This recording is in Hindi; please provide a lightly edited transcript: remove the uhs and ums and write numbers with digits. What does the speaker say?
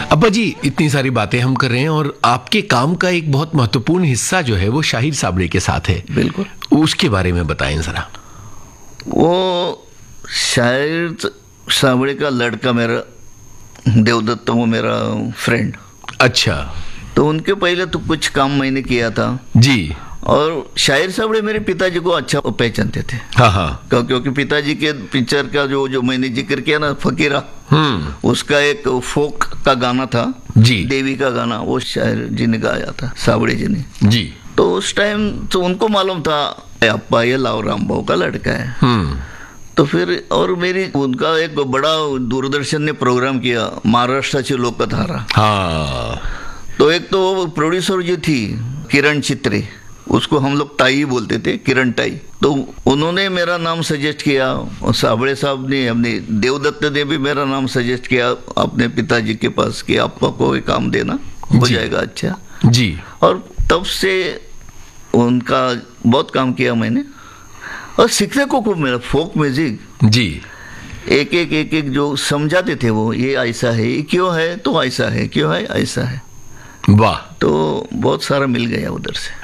अब्बा जी, इतनी सारी बातें हम कर रहे हैं और आपके काम का एक बहुत महत्वपूर्ण हिस्सा जो है वो शाहिर साबड़े के साथ है। बिल्कुल। उसके बारे में बताएं जरा। वो शाहिर साबड़े का लड़का मेरा देवदत्त, वो मेरा फ्रेंड। अच्छा। तो उनके पहले तो कुछ काम मैंने किया था जी। और शाहिर साबड़े मेरे पिताजी को अच्छा पहचानते थे। हाँ हाँ। क्योंकि पिताजी के पिक्चर का जो मैंने जिक्र किया ना, फकीरा, उसका एक फोक का गाना था जी, देवी का गाना, वो शाहिर जी ने गाया था, साबड़े जी ने जी। तो उस टाइम तो उनको मालूम था अप्पा ये लाव राम भाव का लड़का है। तो फिर और मेरी उनका एक बड़ा दूरदर्शन ने प्रोग्राम किया, महाराष्ट्राची लोकधारा। हाँ। तो एक तो प्रोड्यूसर जो थी किरण चित्रे, उसको हम लोग ताई बोलते थे, किरण ताई। तो उन्होंने मेरा नाम सजेस्ट किया और साबड़े साहब ने, हमने देवदत्त ने भी मेरा नाम सजेस्ट किया अपने पिताजी के पास कि आपका कोई काम देना, हो जाएगा अच्छा जी। और तब से उनका बहुत काम किया मैंने और सीखने को खूब मिला। फोक म्यूजिक जी। एक जो समझाते थे वो, ये ऐसा है, ये क्यों है तो ऐसा है, क्यों है ऐसा है। वाह। तो बहुत सारा मिल गया उधर से।